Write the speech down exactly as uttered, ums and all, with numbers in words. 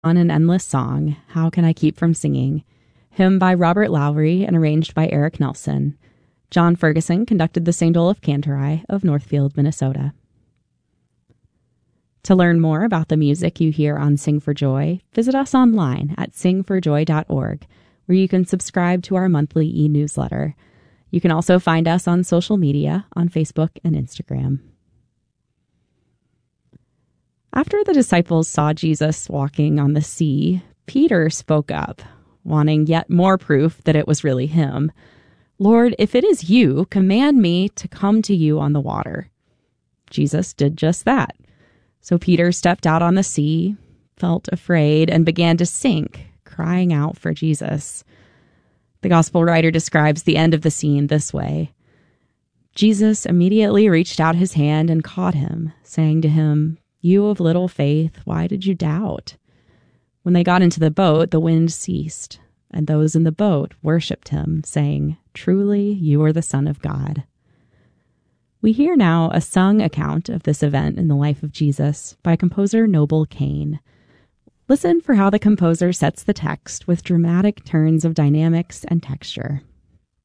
On an Endless Song, How Can I Keep From Singing? Hymn by Robert Lowry and arranged by Eric Nelson. John Ferguson conducted the Saint Olaf Cantori of Northfield, Minnesota. To learn more about the music you hear on Sing for Joy, visit us online at sing for joy dot org, where you can subscribe to our monthly e-newsletter. You can also find us on social media on Facebook and Instagram. After the disciples saw Jesus walking on the sea, Peter spoke up, wanting yet more proof that it was really him. "Lord, if it is you, command me to come to you on the water." Jesus did just that. So Peter stepped out on the sea, felt afraid, and began to sink, crying out for Jesus. The gospel writer describes the end of the scene this way. Jesus immediately reached out his hand and caught him, saying to him, "You of little faith, why did you doubt?" When they got into the boat, the wind ceased, and those in the boat worshipped him, saying, "Truly, you are the Son of God." We hear now a sung account of this event in the life of Jesus by composer Noble Kane. Listen for how the composer sets the text with dramatic turns of dynamics and texture.